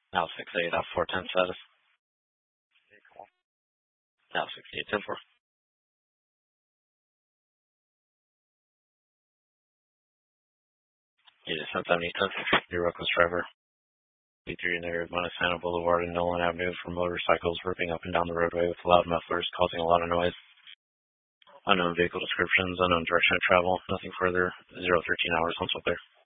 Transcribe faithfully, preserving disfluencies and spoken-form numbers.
Now six eight, out four ten status. Now six eight, ten four. You just sent seventy ten. Your reckless driver. B three in there, Montana Boulevard and Nolan Avenue for motorcycles ripping up and down the roadway with loud mufflers causing a lot of noise. Unknown vehicle descriptions, unknown direction of travel, nothing further. zero thirteen hours once up there.